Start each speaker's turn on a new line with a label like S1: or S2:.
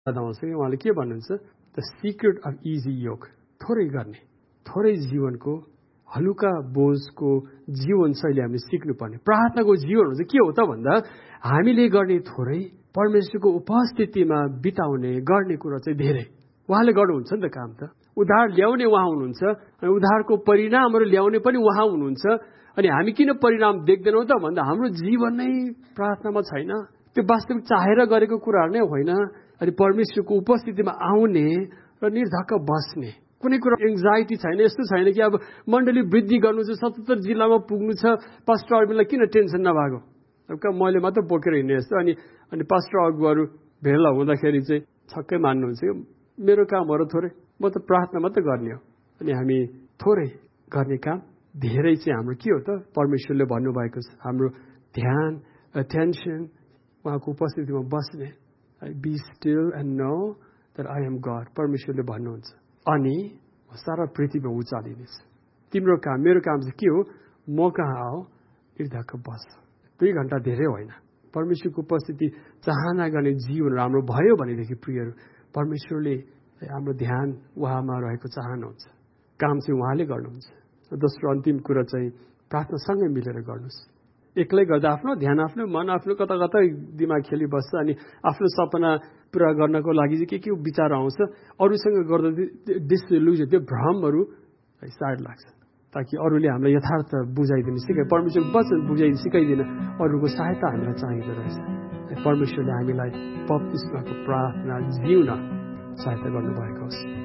S1: सँगै उहाँले के भन्नुहुन्छ, द सिक्रेट अफ इजी योग, थोरै गर्ने, थोरै जीवनको हलुका बोझको जीवनशैली हामीले सिक्नुपर्ने। प्रार्थनाको जीवनहरू चाहिँ के हो त भन्दा हामीले गर्ने थोरै, परमेश्वरको उपस्थितिमा बिताउने गर्ने कुरा चाहिँ धेरै। उहाँले गर्नुहुन्छ नि त काम त। उद्धार ल्याउने उहाँ हुनुहुन्छ अनि उद्धारको परिणामहरू ल्याउने पनि उहाँ हुनुहुन्छ। अनि हामी किन परिणाम देख्दैनौँ त भन्दा हाम्रो जीवन नै प्रार्थनामा छैन। त्यो वास्तविक चाहेर गरेको कुराहरू नै होइन। अनि परमेश्वरको उपस्थितिमा आउने र निर्धक्क बस्ने, कुनै कुरा एङ्जाइटी छैन, यस्तो छैन कि अब मण्डली वृद्धि गर्नु छ, 77 जिल्लामा पुग्नु छ, पास्टर अरविन्दलाई किन टेन्सन नभएको, अब मैले मात्र बोकेर हिँड्ने जस्तो। अनि पास्टर अगुवाहरू भेला हुँदाखेरि चाहिँ छक्कै मान्नुहुन्छ, मेरो कामहरू थोरै, म त प्रार्थना मात्र गर्ने हो। अनि हामी थोरै गर्ने काम धेरै चाहिँ हाम्रो के हो त, परमेश्वरले भन्नुभएको छ हाम्रो ध्यान, अटेन्सन उहाँको उपस्थितिमा बस्ने। Be still and know that I am God, परमेश्वरले भन्नुहुन्छ। अनि सारा पृथ्वीमा उचालिनेछ। तिम्रो काम, मेरो काम चाहिँ के हो, म कहाँ आओ, निर्धक्क बस। 2 घण्टा धेरै होइन। परमेश्वरको उपस्थिति चाहना गर्ने जीवन राम्रो भयो भनेदेखि प्रियहरू, परमेश्वरले हाम्रो ध्यान उहाँमा रहेको चाहनुहुन्छ। काम चाहिँ उहाँले गर्नुहुन्छ। दोस्रो अन्तिम कुरा चाहिँ प्रार्थनासँगै मिलेर गर्नुहोस्। एक्लै गर्दा आफ्नो ध्यान, आफ्नो मन, आफ्नो कता कता दिमाग खेलिबस्छ। अनि आफ्नो सपना पुरा गर्नको लागि चाहिँ के विचार आउँछ, अरूसँग गर्दा डिसइल्युजन, त्यो भ्रमहरू सायद लाग्छ। ताकि अरूले हामीलाई यथार्थ बुझाइदिनु सिकाइ, परमेश्वरको वचन सिकाइदिन अरूको सहायता हामीलाई चाहिँदो रहेछ। परमेश्वरले हामीलाई बप्तिस्माको प्रार्थना जिउन सहायता गर्नुभएको होस्।